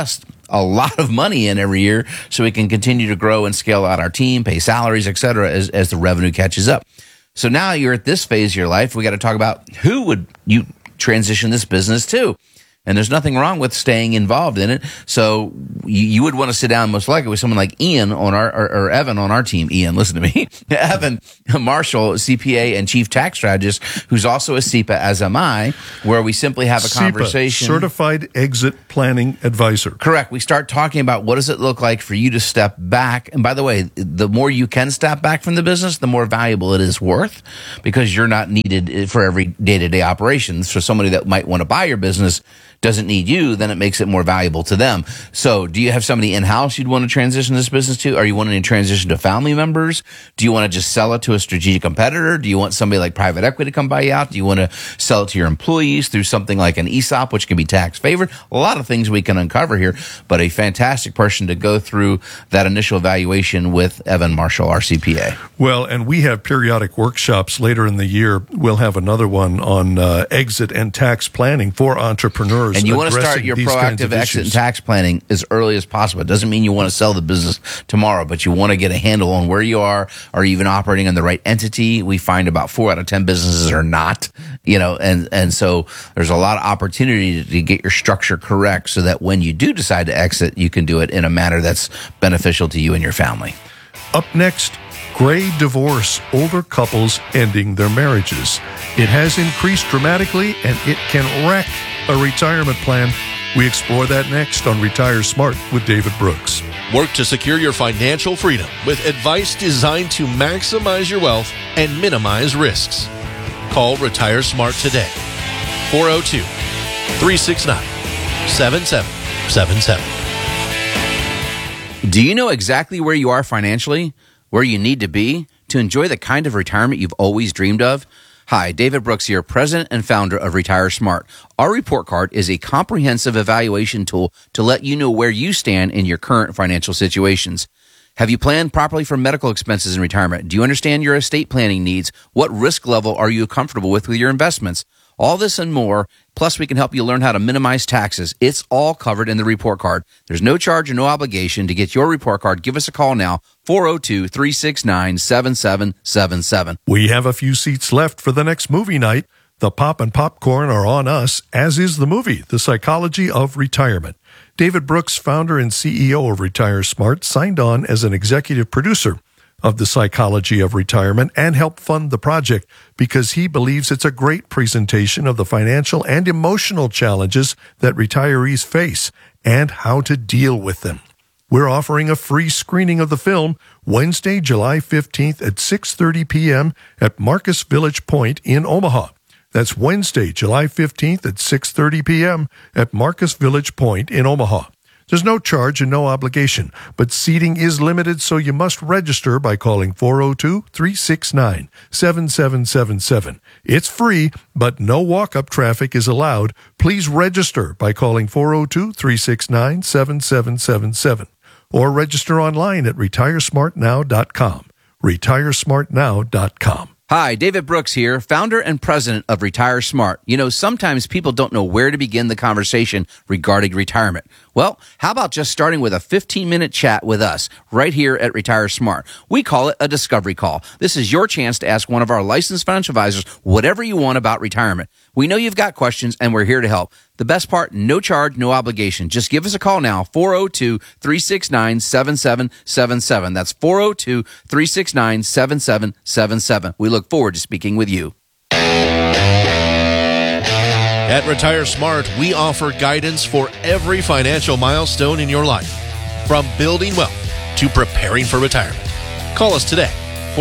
a lot of money in every year so we can continue to grow and scale out our team, pay salaries, et cetera, as the revenue catches up. So now you're at this phase of your life. We got to talk about who would you transition this business to. And there's nothing wrong with staying involved in it. So you would want to sit down most likely with someone like Ian on or Evan on our team. Ian, listen to me. Evan Marshall, CPA and Chief Tax Strategist, who's also a SEPA, as am I, where we simply have a conversation. Certified Exit Planning Advisor. Correct. We start talking about what does it look like for you to step back. And by the way, the more you can step back from the business, the more valuable it is worth, because you're not needed for every day-to-day operations. For somebody that might want to buy your business, doesn't need you, then it makes it more valuable to them. So do you have somebody in-house you'd want to transition this business to? Are you wanting to transition to family members? Do you want to just sell it to a strategic competitor? Do you want somebody like private equity to come buy you out? Do you want to sell it to your employees through something like an ESOP, which can be tax favored? A lot of things we can uncover here, but a fantastic person to go through that initial evaluation with Evan Marshall, our CPA. Well, and we have periodic workshops later in the year. We'll have another one on exit and tax planning for entrepreneurs. And you want to start your proactive exit and tax planning as early as possible. It doesn't mean you want to sell the business tomorrow, but you want to get a handle on where you are you even operating in the right entity. We find about 4 out of 10 businesses are not, and so there's a lot of opportunity to get your structure correct so that when you do decide to exit, you can do it in a manner that's beneficial to you and your family. Up next, gray divorce, older couples ending their marriages. It has increased dramatically, and it can wreck a retirement plan. We explore that next on Retire Smart with David Brooks. Work to secure your financial freedom with advice designed to maximize your wealth and minimize risks. Call Retire Smart today. 402-369-7777. Do you know exactly where you are financially? Where you need to be to enjoy the kind of retirement you've always dreamed of? Hi, David Brooks here, president and founder of Retire Smart. Our report card is a comprehensive evaluation tool to let you know where you stand in your current financial situations. Have you planned properly for medical expenses in retirement? Do you understand your estate planning needs? What risk level are you comfortable with your investments? All this and more, plus we can help you learn how to minimize taxes. It's all covered in the report card. There's no charge or no obligation to get your report card. Give us a call now, 402-369-7777. We have a few seats left for the next movie night. The pop and popcorn are on us, as is the movie, The Psychology of Retirement. David Brooks, founder and CEO of Retire Smart, signed on as an executive producer of The Psychology of Retirement and helped fund the project because he believes it's a great presentation of the financial and emotional challenges that retirees face and how to deal with them. We're offering a free screening of the film Wednesday, July 15th at 6:30 p.m. at Marcus Village Point in Omaha. That's Wednesday, July 15th at 6:30 p.m. at Marcus Village Point in Omaha. There's no charge and no obligation, but seating is limited, so you must register by calling 402-369-7777. It's free, but no walk-up traffic is allowed. Please register by calling 402-369-7777 or register online at retiresmartnow.com. retiresmartnow.com. Hi, David Brooks here, founder and president of Retire Smart. You know, sometimes people don't know where to begin the conversation regarding retirement. Well, how about just starting with a 15-minute chat with us right here at Retire Smart? We call it a discovery call. This is your chance to ask one of our licensed financial advisors whatever you want about retirement. We know you've got questions, and we're here to help. The best part, no charge, no obligation. Just give us a call now, 402-369-7777. That's 402-369-7777. We look forward to speaking with you. At Retire Smart, we offer guidance for every financial milestone in your life, from building wealth to preparing for retirement. Call us today,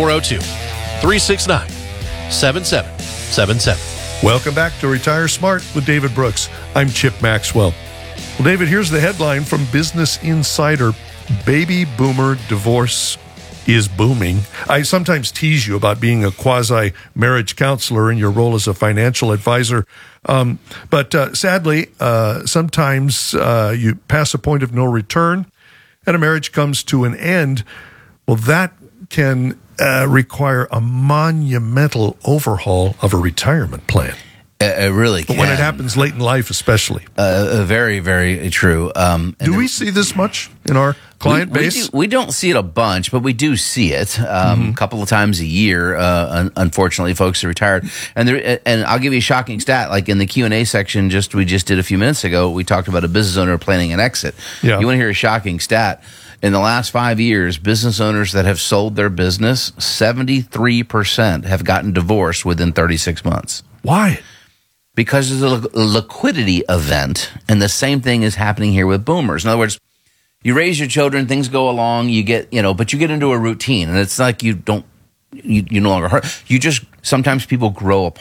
402-369-7777. Welcome back to Retire Smart with David Brooks. I'm Chip Maxwell. Well, David, here's the headline from Business Insider. Baby boomer divorce is booming. I sometimes tease you about being a quasi-marriage counselor in your role as a financial advisor. But sadly, sometimes you pass a point of no return and a marriage comes to an end. Well, that can require a monumental overhaul of a retirement plan. It really can. But when it happens late in life, especially. Very, very true. Do we see this much in our client base? We don't see it a bunch, but we do see it a couple of times a year. Unfortunately, folks are retired, and I'll give you a shocking stat. Like in the Q&A section, we just did a few minutes ago, we talked about a business owner planning an exit. Yeah. You want to hear a shocking stat? In the last 5 years, business owners that have sold their business, 73% have gotten divorced within 36 months. Why? Because it's a liquidity event, and the same thing is happening here with boomers. In other words, you raise your children, things go along, but you get into a routine, and it's like you no longer hurt. Sometimes people grow apart.